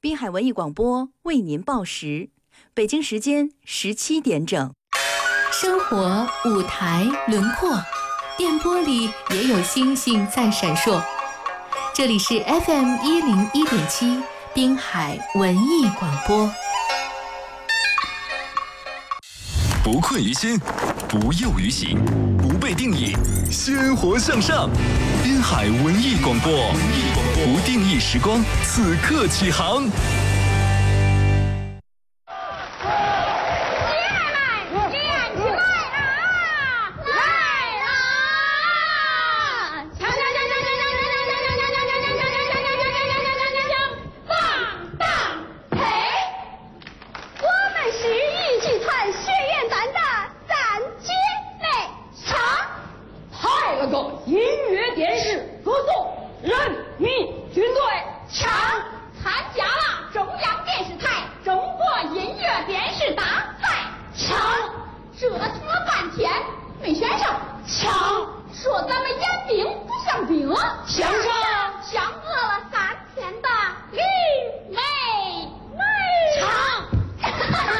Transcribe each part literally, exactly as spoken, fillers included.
滨海文艺广播为您报时，北京时间十七点整。生活舞台轮廓，电波里也有星星在闪烁。这里是 F M 一零一点七滨海文艺广播。 不困于心，不囿于行，不被定义，鲜活向上。滨海文艺广播，不定义时光，此刻起航。 音乐电视歌颂人民军队强，参加了中央电视台中国音乐电视大赛强，折腾了半天没选上强，说咱们演兵不像兵，像啥？像饿了三天的李妹妹强。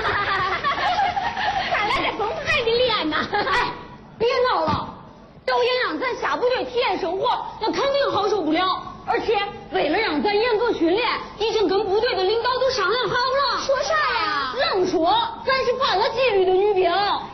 看来这功夫还得练呢。哎，别闹了。导演让咱下部队体验生活，那肯定好受不了。而且为了让咱严格训练，已经跟部队的领导都商量好了。说啥呀？愣说咱是犯了纪律的女兵。